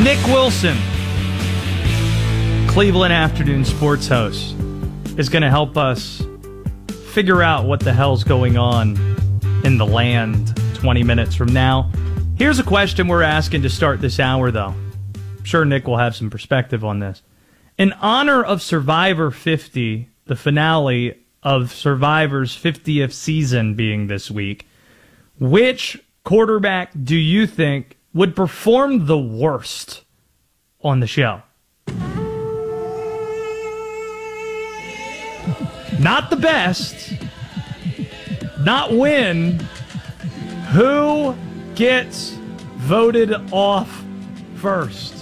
Nick Wilson, Cleveland Afternoon Sports host, is going to help us figure out what the hell's going on in the land 20 minutes from now. Here's a question we're asking to start this hour, though. I'm sure Nick will have some perspective on this. In honor of Survivor 50, the finale of Survivor's 50th season being this week, which quarterback do you think would perform the worst on the show? Not the best, not win. Who gets voted off first?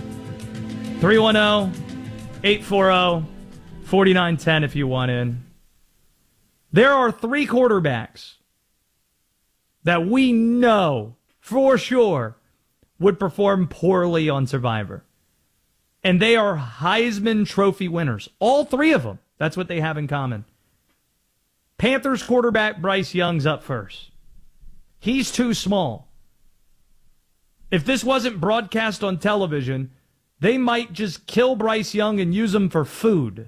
310-840-4910 if you want in. There are three quarterbacks that we know for sure would perform poorly on Survivor. And they are Heisman Trophy winners. All three of them. That's what they have in common. Panthers quarterback Bryce Young's up first. He's too small. If this wasn't broadcast on television, they might just kill Bryce Young and use him for food.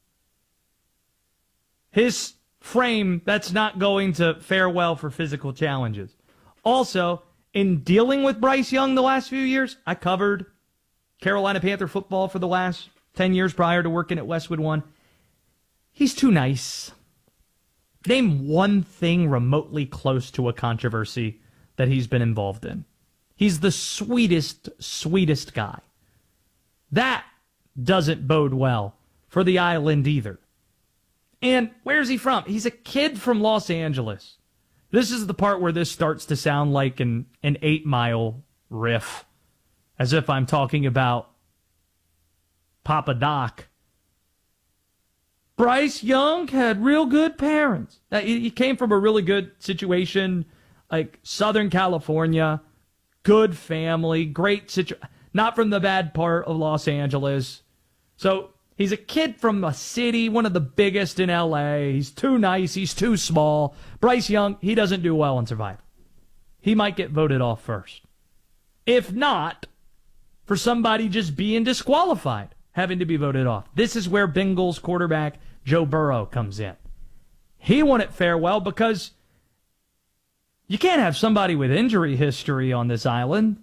His frame, that's not going to fare well for physical challenges. Also, in dealing with Bryce Young the last few years, I covered Carolina Panther football for the last 10 years prior to working at Westwood One. He's too nice. Name one thing remotely close to a controversy that he's been involved in. He's the sweetest guy. That doesn't bode well for the island either. And where's he from? He's a kid from Los Angeles. This is the part where this starts to sound like an 8 Mile riff, as if I'm talking about Papa Doc. Bryce Young had real good parents. He came from a really good situation, like Southern California, good family, great situation, not from the bad part of Los Angeles. So he's a kid from a city, one of the biggest in L.A. He's too nice. He's too small. Bryce Young, he doesn't do well in Survivor. He might get voted off first. If not, for somebody just being disqualified, having to be voted off. This is where Bengals quarterback Joe Burrow comes in. He wouldn't fare well because you can't have somebody with injury history on this island.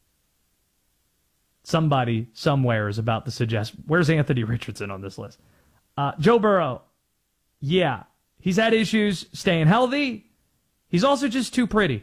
Somebody somewhere is about to suggest, where's Anthony Richardson on this list? Joe Burrow, yeah, he's had issues staying healthy. He's also just too pretty.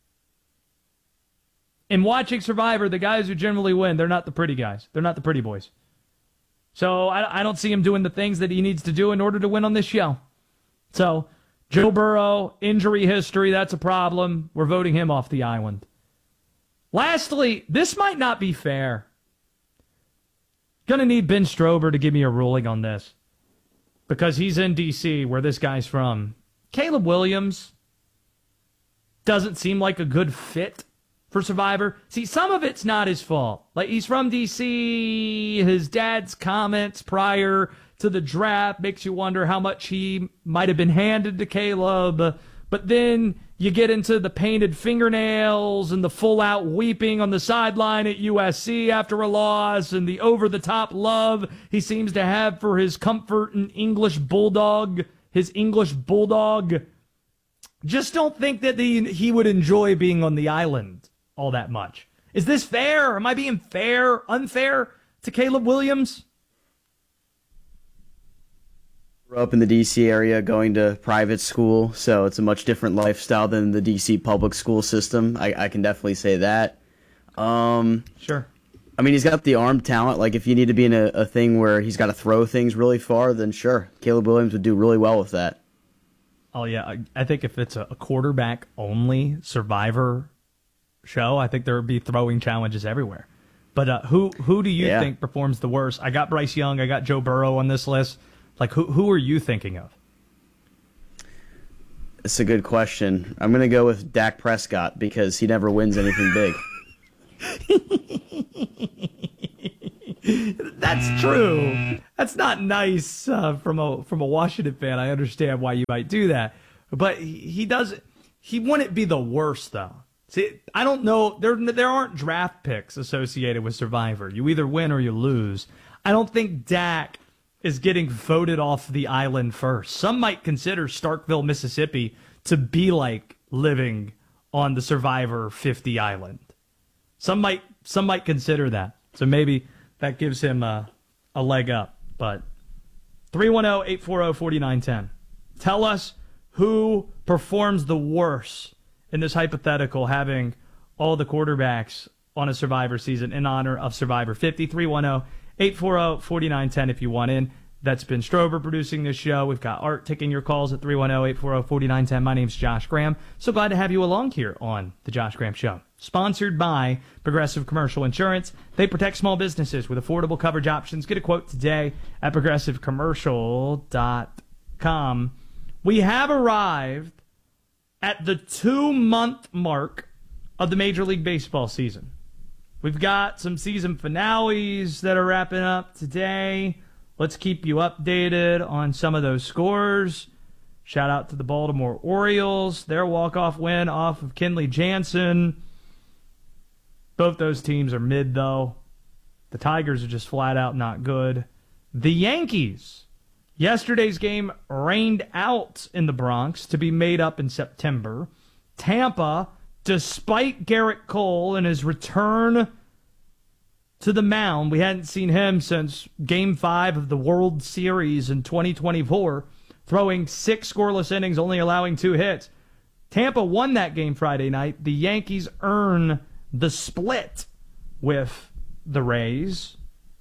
In watching Survivor, the guys who generally win, they're not the pretty guys. They're not the pretty boys. So I don't see him doing the things that he needs to do in order to win on this show. So Joe Burrow, injury history, that's a problem. We're voting him off the island. Lastly, this might not be fair. Gonna need Ben Strober to give me a ruling on this, because he's in D.C., where this guy's from. Caleb Williams doesn't seem like a good fit for Survivor. See, some of it's not his fault. Like, he's from D.C., his dad's comments prior to the draft makes you wonder how much he might have been handed to Caleb. But then you get into the painted fingernails and the full-out weeping on the sideline at USC after a loss and the over-the-top love he seems to have for his comfort and English bulldog, his English bulldog. Just don't think that he would enjoy being on the island all that much. Is this fair? Am I being fair, unfair to Caleb Williams? Grew up in the D.C. area going to private school, so it's a much different lifestyle than the D.C. public school system. I can definitely say that. Sure. I mean, he's got the arm talent. Like, if you need to be in a thing where he's got to throw things really far, then sure, Caleb Williams would do really well with that. Oh, yeah. I think if it's a quarterback-only Survivor show, I think there would be throwing challenges everywhere. But who do you think performs the worst? I got Bryce Young. I got Joe Burrow on this list. Like, who are you thinking of? It's a good question. I'm going to go with Dak Prescott because he never wins anything big. That's true. That's not nice from a Washington fan. I understand why you might do that, but he wouldn't be the worst though. See, I don't know. There aren't draft picks associated with Survivor. You either win or you lose. I don't think Dak is getting voted off the island first. Some might consider Starkville, Mississippi to be like living on the Survivor 50 island. Some might consider that. So maybe that gives him a leg up. But 310-840-4910. Tell us who performs the worst in this hypothetical, having all the quarterbacks on a Survivor season in honor of Survivor 50. 310-840-4910 if you want in. That's Ben Strober producing this show. We've got Art taking your calls at 310-840-4910. My name's Josh Graham. So glad to have you along here on The Josh Graham Show. Sponsored by Progressive Commercial Insurance. They protect small businesses with affordable coverage options. Get a quote today at progressivecommercial.com. We have arrived at the 2-month mark of the Major League Baseball season. We've got some season finales that are wrapping up today. Let's keep you updated on some of those scores. Shout out to the Baltimore Orioles. Their walk-off win off of Kenley Jansen. Both those teams are mid, though. The Tigers are just flat out not good. The Yankees. Yesterday's game rained out in the Bronx to be made up in September. Tampa, despite Garrett Cole and his return to the mound, we hadn't seen him since Game 5 of the World Series in 2024, throwing 6 scoreless innings, only allowing 2 hits. Tampa won that game Friday night. The Yankees earn the split with the Rays.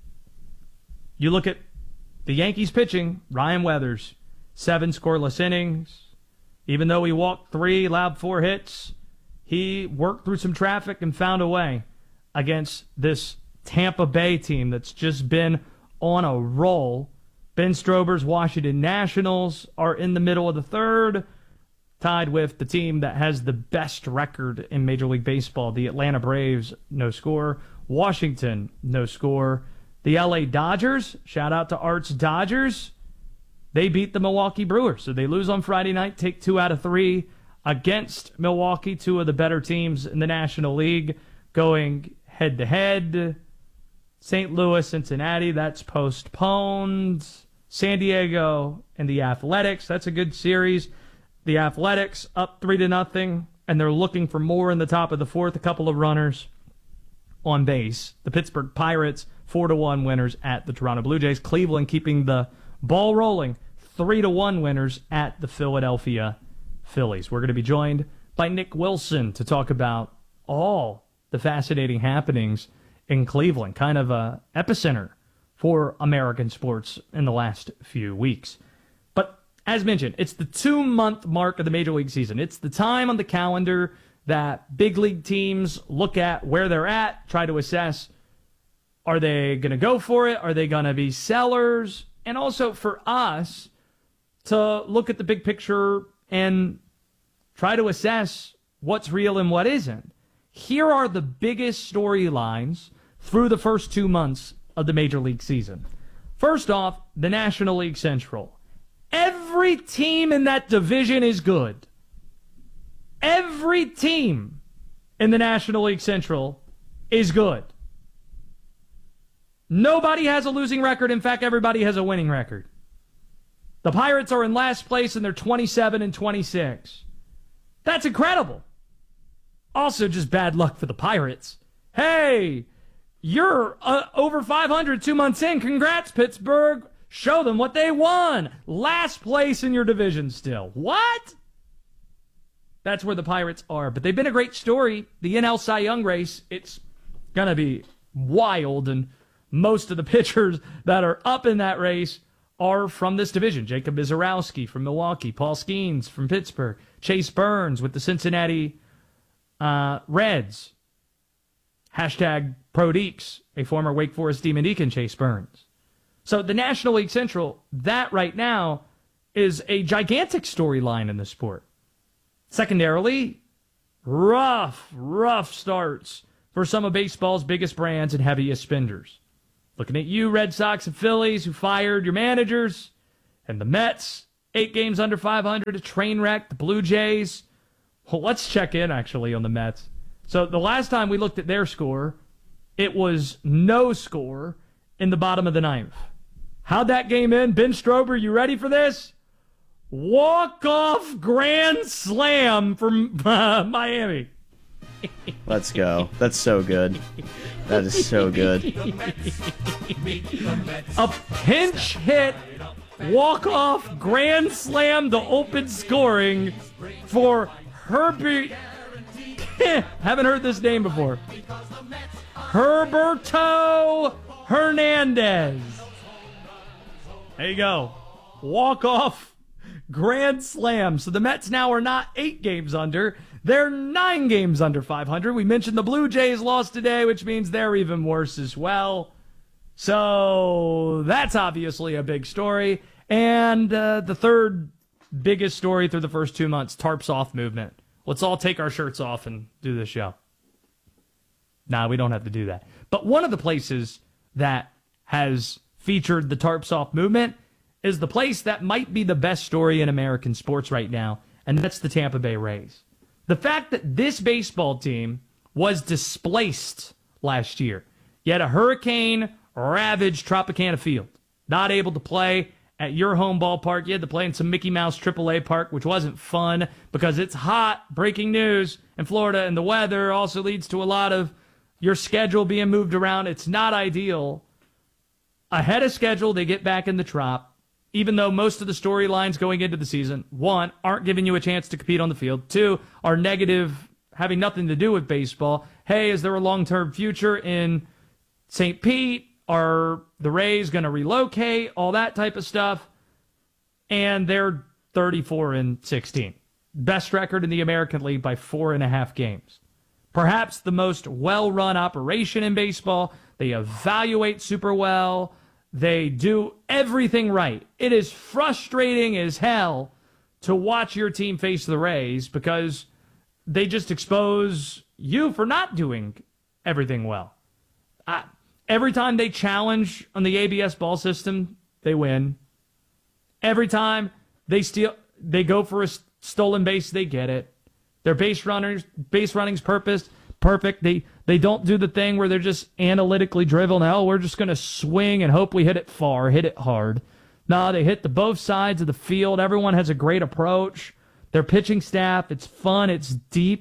You look at the Yankees pitching, Ryan Weathers, 7 scoreless innings. Even though he walked 3, allowed 4 hits, he worked through some traffic and found a way against this Tampa Bay team that's just been on a roll. Ben Strober's Washington Nationals are in the middle of the third, tied with the team that has the best record in Major League Baseball, the Atlanta Braves, no score. Washington, no score. The LA Dodgers, shout out to Art's Dodgers, they beat the Milwaukee Brewers. So they lose on Friday night, take 2 out of 3 against Milwaukee, 2 of the better teams in the National League, going head-to-head. St. Louis, Cincinnati, that's postponed. San Diego and the Athletics, that's a good series. The Athletics up 3-0, and they're looking for more in the top of the fourth. A couple of runners on base. The Pittsburgh Pirates, 4-1 winners at the Toronto Blue Jays. Cleveland keeping the ball rolling, 3-1 winners at the Philadelphia Phillies. We're going to be joined by Nick Wilson to talk about all the fascinating happenings in Cleveland, kind of a epicenter for American sports in the last few weeks. But as mentioned, it's the 2-month mark of the Major League season. It's the time on the calendar that big league teams look at where they're at, try to assess, are they going to go for it? Are they going to be sellers? And also for us to look at the big picture and try to assess what's real and what isn't. Here are the biggest storylines through the first 2 months of the Major League season. First off, the National League Central. Every team in that division is good. Every team in the National League Central is good. Nobody has a losing record. In fact, everybody has a winning record. The Pirates are in last place and they're 27-26. That's incredible. Also, just bad luck for the Pirates. Hey, you're over 500 2 months in. Congrats, Pittsburgh. Show them what they won. Last place in your division still. What? That's where the Pirates are. But they've been a great story. The NL Cy Young race, it's going to be wild. And most of the pitchers that are up in that race are from this division. Jacob Mizorowski from Milwaukee. Paul Skeens from Pittsburgh. Chase Burns with the Cincinnati Reds. Hashtag ProDeeks, a former Wake Forest Demon Deacon, Chase Burns. So the National League Central, that right now is a gigantic storyline in the sport. Secondarily, rough starts for some of baseball's biggest brands and heaviest spenders. Looking at you, Red Sox and Phillies, who fired your managers, and the Mets, 8 games under 500, a train wreck. The Blue Jays. Well, let's check in, actually, on the Mets. So the last time we looked at their score, it was no score in the bottom of the ninth. How'd that game end? Ben Strober, you ready for this? Walk-off grand slam from Miami. Let's go. That's so good. That is so good. A pinch hit, walk-off grand slam to open scoring for Herbie. Haven't heard this name before. Herberto Hernandez. There you go. Walk-off grand slam. So the Mets now are not 8 games under. They're 9 games under 500. We mentioned the Blue Jays lost today, which means they're even worse as well. So that's obviously a big story. And the third biggest story through the first 2 months, Tarps Off movement. Let's all take our shirts off and do this show. Nah, we don't have to do that. But one of the places that has featured the Tarps Off movement is the place that might be the best story in American sports right now, and that's the Tampa Bay Rays. The fact that this baseball team was displaced last year. You had a hurricane-ravaged Tropicana Field. Not able to play at your home ballpark. You had to play in some Mickey Mouse AAA park, which wasn't fun because it's hot. Breaking news in Florida, and the weather also leads to a lot of your schedule being moved around. It's not ideal. Ahead of schedule, they get back in the Trop, even though most of the storylines going into the season, 1, aren't giving you a chance to compete on the field. 2, are negative, having nothing to do with baseball. Hey, is there a long-term future in St. Pete? Are the Rays going to relocate? All that type of stuff. And they're 34-16. Best record in the American League by 4.5 games. Perhaps the most well-run operation in baseball. They evaluate super well. They do everything right. It is frustrating as hell to watch your team face the Rays because they just expose you for not doing everything well. Every time they challenge on the ABS ball system, they win. Every time they go for a stolen base, they get it. Their base running's perfect. They don't do the thing where they're just analytically driven. Oh, we're just going to swing and hope we hit it far, hit it hard. No, they hit both sides of the field. Everyone has a great approach. Their pitching staff, it's fun, it's deep.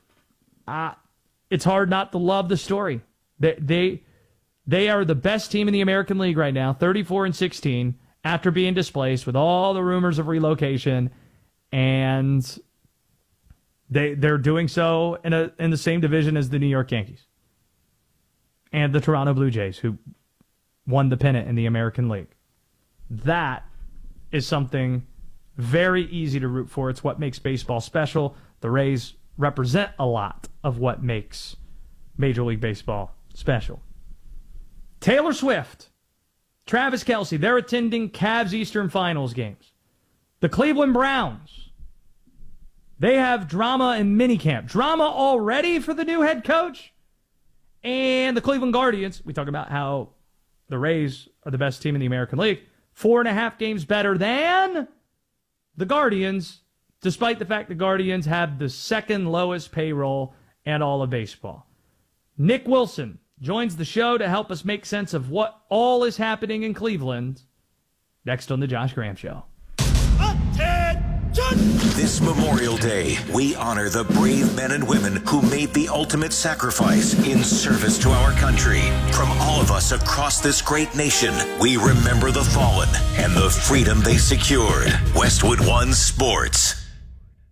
It's hard not to love the story. They are the best team in the American League right now, 34-16, after being displaced with all the rumors of relocation, and they're doing so in the same division as the New York Yankees and the Toronto Blue Jays, who won the pennant in the American League. That is something very easy to root for. It's what makes baseball special. The Rays represent a lot of what makes Major League Baseball special. Taylor Swift, Travis Kelce, they're attending Cavs Eastern Finals games. The Cleveland Browns, they have drama in minicamp. Drama already for the new head coach. And the Cleveland Guardians, we talk about how the Rays are the best team in the American League, 4.5 games better than the Guardians, despite the fact the Guardians have the second lowest payroll in all of baseball. Nick Wilson joins the show to help us make sense of what all is happening in Cleveland. Next on The Josh Graham Show. This Memorial Day, we honor the brave men and women who made the ultimate sacrifice in service to our country. From all of us across this great nation, we remember the fallen and the freedom they secured. Westwood One Sports.